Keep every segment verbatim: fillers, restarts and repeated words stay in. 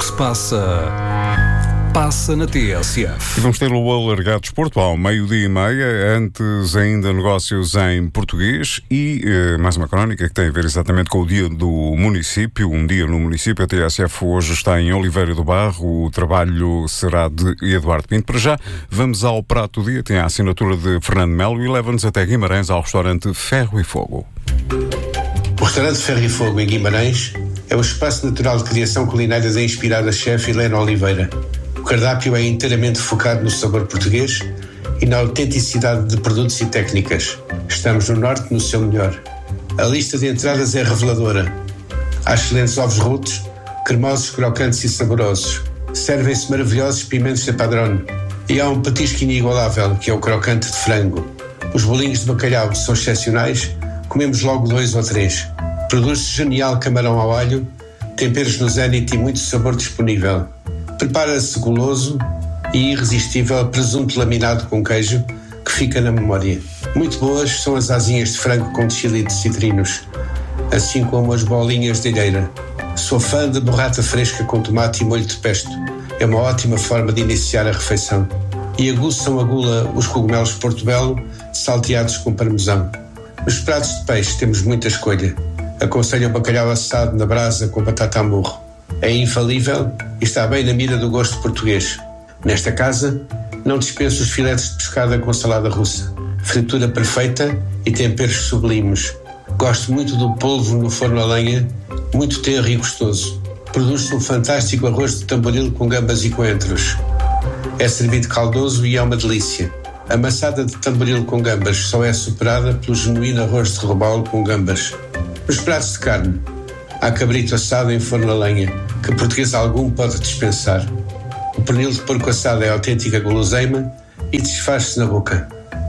que se passa, passa na T S F. E vamos ter o alargado desporto ao meio-dia e meia, antes ainda negócios em português e eh, mais uma crónica que tem a ver exatamente com o dia do município, um dia no município. A T S F hoje está em Oliveira do Barro, o trabalho será de Eduardo Pinto. Para já, vamos ao prato do dia, tem a assinatura de Fernando Melo e leva-nos até Guimarães ao restaurante Ferro e Fogo. O restaurante Ferro e Fogo em Guimarães é o espaço natural de criação culinária da inspirada chefe Helena Oliveira. O cardápio é inteiramente focado no sabor português e na autenticidade de produtos e técnicas. Estamos no Norte no seu melhor. A lista de entradas é reveladora. Há excelentes ovos rotos, cremosos, crocantes e saborosos. Servem-se maravilhosos pimentos de padrão. E há um petisco inigualável, que é o crocante de frango. Os bolinhos de bacalhau são excepcionais, comemos logo dois ou três. Produz-se genial camarão ao alho, temperos no zénite e muito sabor disponível. Prepara-se goloso e irresistível presunto laminado com queijo que fica na memória. Muito boas são as asinhas de frango com chili de citrinos, assim como as bolinhas de alheira. Sou fã de borrata fresca com tomate e molho de pesto. É uma ótima forma de iniciar a refeição. E aguçam a gula os cogumelos portobello salteados com parmesão. Nos pratos de peixe temos muita escolha. Aconselho o bacalhau assado na brasa com batata a murro. É infalível e está bem na mira do gosto português. Nesta casa, não dispenso os filetes de pescada com salada russa. Fritura perfeita e temperos sublimes. Gosto muito do polvo no forno a lenha, muito tenro e gostoso. Produz-se um fantástico arroz de tamboril com gambas e coentros. É servido caldoso e é uma delícia. A maçada de tamboril com gambas só é superada pelo genuíno arroz de robalo com gambas. Nos pratos de carne, há cabrito assado em forno a lenha, que português algum pode dispensar. O pernil de porco assado é autêntica guloseima e desfaz-se na boca.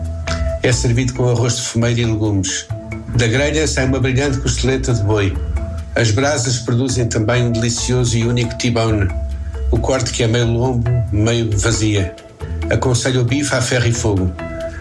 É servido com arroz de fumeiro e legumes. Da grelha sai uma brilhante costeleta de boi. As brasas produzem também um delicioso e único T-bone, o corte que é meio lombo, meio vazia. Aconselho o bife a ferro e fogo.